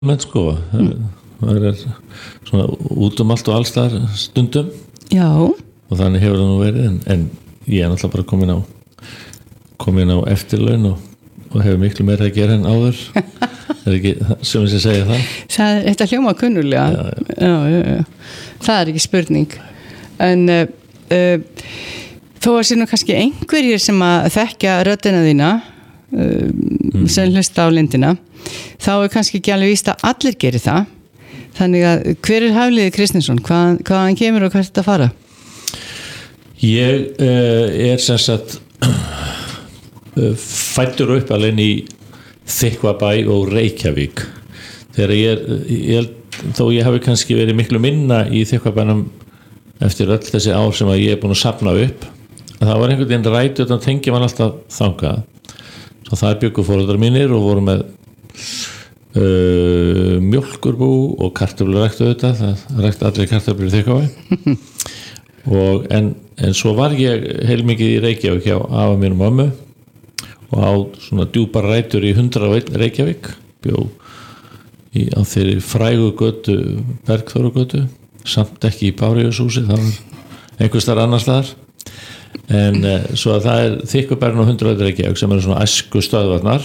menn sko það svona út allt og alls þar stundum Já. Og þannig hefur það nú verið en ég náttúrulega bara komin á eftirlaun og hefur miklu meira að gera en áður ekki sem ég segja það Þetta hljóma kunnulega já. Það er ekki spurning en þó að sé nú kannski einhverjir sem að þekkja röddina þína sem hlusta á lindina þá er kannski ekki alveg víst að allir gerir það þannig að hver er Hafliði Kristinsson hvaðan kemur og hvert þetta fara? Ég sem sagt fæddur upp alveg í Þykkvabæ og Reykjavík þegar ég þó ég hafi kannski verið miklu minna í Þykkvabænum eftir öll þessi ár sem að ég búin að safna upp það var einhvern veginn rætu þannig tengi man alltaf þangað svo það byggu foreldrar mínir og voru með mjólkurbú og kartöflurækt auðvitað, það rækti allir kartöflur í Þykkvabæ og en svo var ég heilmikið í Reykjavík hjá afa mér og mömmu og á svona djúpar rætur í 101 Reykjavík bjó á þeirri frægu götu Bergþórugötu samt ekki í Bárujárshúsi það var einhvers staðar annars staðar en svo að það Þykkvabærinn og 101 Reykjavík sem eru svona æsku stöðvarnar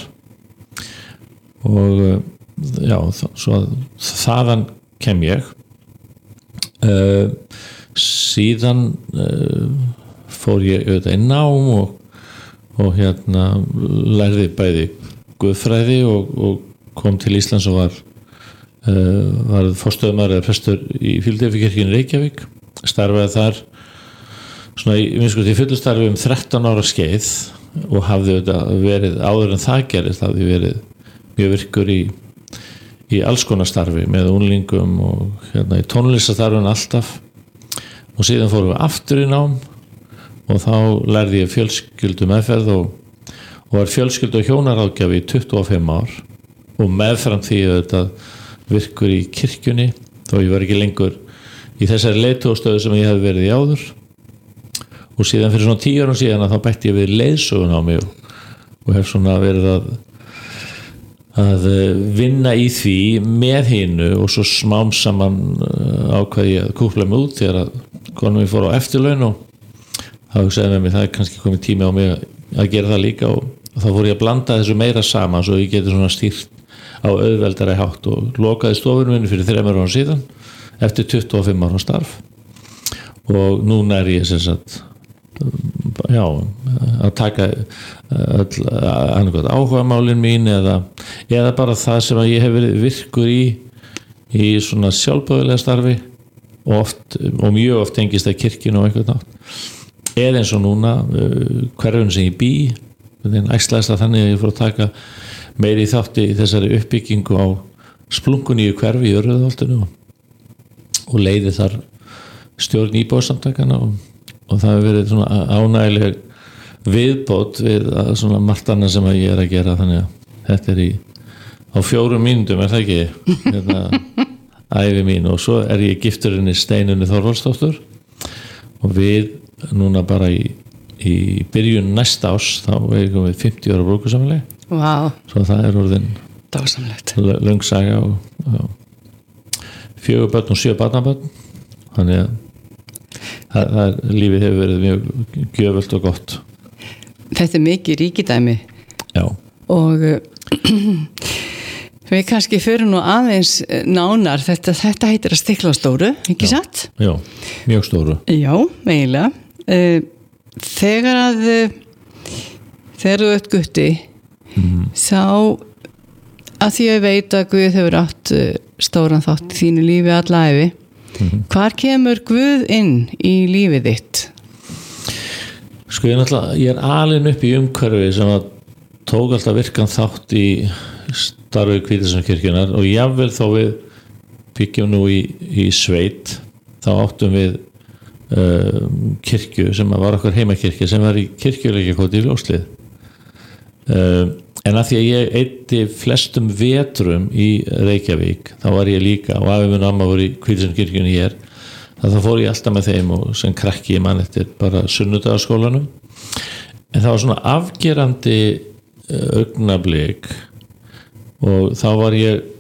og já, svo að þaðan kem ég síðan fór ég auðvitað í nám og hérna lærði bæði guðfræði og kom til Íslands og var forstöðumaður eða prestur í Fíladelfíukirkjunni í Reykjavík starfaði þar svona í fullu starfi 13 ára skeið og hafði verið áður en það gerist hafði verið mjög virkur í alls konar starfi með unglingum og hérna í tónlistastarfin alltaf og síðan fórum við aftur í nám og þá lærði ég fjölskyldu meðferð og var fjölskyldu og hjónaráðgjafi í 25 ár og meðfram því þetta virkur í kirkjunni þó ég var ekki lengur í þessari leiðtogastöðu sem ég hafði verið í áður og síðan fyrir svona 10 árum síðan að þá bætti ég við leiðsögun á mig og hef svona verið að vinna í því með hinu og svo smám saman ákvað ég að kúpla mig út þegar að konum ég fór á eftirlaun og þá hugsaði með mig það er kannski komið tími á mig að gera það líka og þá fór ég að blanda þessu meira saman svo ég geti svona stýrt á auðveldari hátt og lokaði stofunum minni fyrir 3 árum síðan eftir 25 ára starf og núna er ég sem sagt já, að taka annað áhugamálin mín eða bara það sem að ég hef verið virkur í svona sjálfboðilega starfi og mjög oft tengist að kirkjun og eitthvað nátt eða eins og núna hverfun sem ég bý æxlaðist að þannig að ég fór að taka meiri þátt í þessari uppbyggingu á splunkuníu hverfi í Örðuholtinu og leiði þar stjórn íbúasamtakana og það hefur verið svona ánægileg viðbót við svona margt annað sem að ég er að gera þannig að þetta er á 4 mínútum er það ekki hérna, ævi mín og svo er ég gifturinn í Steinunni Þorvaldsdóttur og við núna bara í byrjun næsta árs þá eigum við 50 ára brúðkaupsafmæli Wow. Svo það er orðin löng saga og 4 börn og 7 barnabörn þannig að lífið hefur verið mjög gjöfult og gott Þetta er mikið ríkidæmi Já og við kannski förum nú aðeins nánar þetta heitir að stikla á stóru ekki satt? Já, mjög stóru Já, eiginlega þegar þú ert gutti þá að því að ég veit að Guð hefur átt stóran þátt í þínu lífi alla ævi hvar kemur Guð inn í lífið þitt? Sko ég er alinn upp í umhverfi sem að tók alltaf virkan þátt í starfi Hvítasunskirkjunnar og jafnvel þó við byggjum nú í sveit þá áttum við kirkju sem var okkar heimakirkja sem var í kirkjuleikjakoti í Fljótslið en að því að ég eyddi flestum vetrum í Reykjavík þá var ég líka og afi minn og amma voru í Hvítasunskirkjunni hér þá fór ég alltaf með þeim og sem krakki ég man eftir bara sunnudagaskólanum en það var svona afgerandi augnablik og þá var ég